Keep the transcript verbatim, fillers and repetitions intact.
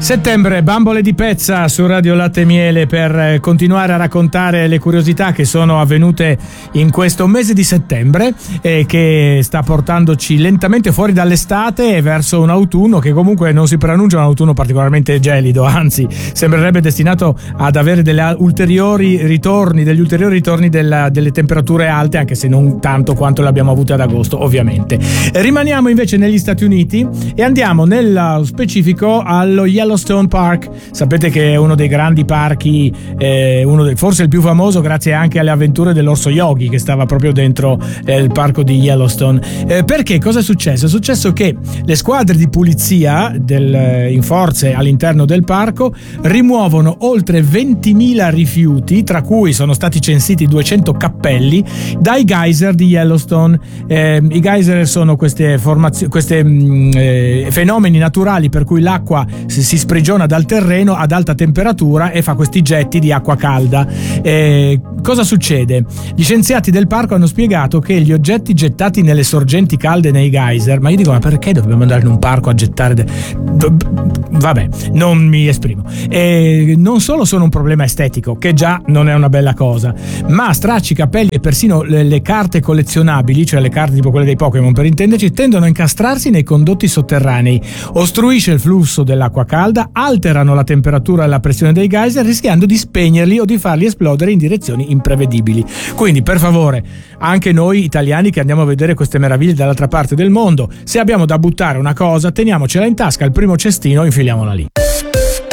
Settembre, bambole di pezza su Radio Latte e Miele per continuare a raccontare le curiosità che sono avvenute in questo mese di settembre e che sta portandoci lentamente fuori dall'estate e verso un autunno che comunque non si preannuncia un autunno particolarmente gelido, anzi sembrerebbe destinato ad avere delle ulteriori ritorni, degli ulteriori ritorni della, delle temperature alte, anche se non tanto quanto le abbiamo avute ad agosto ovviamente. Rimaniamo invece negli Stati Uniti e andiamo nello specifico allo Yellowstone Park. Sapete che è uno dei grandi parchi, eh, uno dei, forse il più famoso grazie anche alle avventure dell'orso Yogi che stava proprio dentro eh, il parco di Yellowstone. Eh, perché? Cosa è successo? È successo che le squadre di pulizia del, in forze all'interno del parco rimuovono oltre ventimila rifiuti, tra cui sono stati censiti duecento cappelli, dai geyser di Yellowstone. Eh, I geyser sono queste, formazio- queste mh, eh, fenomeni naturali per cui l'acqua si, si sprigiona dal terreno ad alta temperatura e fa questi getti di acqua calda. Eh, cosa succede? Gli scienziati del parco hanno spiegato che gli oggetti gettati nelle sorgenti calde nei geyser, ma io dico, ma perché dobbiamo andare in un parco a gettare de... vabbè, non mi esprimo. Eh, non solo sono un problema estetico, che già non è una bella cosa, ma stracci, capelli e persino le, le carte collezionabili, cioè le carte tipo quelle dei Pokémon per intenderci, tendono a incastrarsi nei condotti sotterranei, ostruisce il flusso dell'acqua calda, alterano la temperatura e la pressione dei geyser, rischiando di spegnerli o di farli esplodere in direzioni imprevedibili. Quindi per favore, anche noi italiani che andiamo a vedere queste meraviglie dall'altra parte del mondo, se abbiamo da buttare una cosa, teniamocela in tasca, al primo cestino infiliamola lì.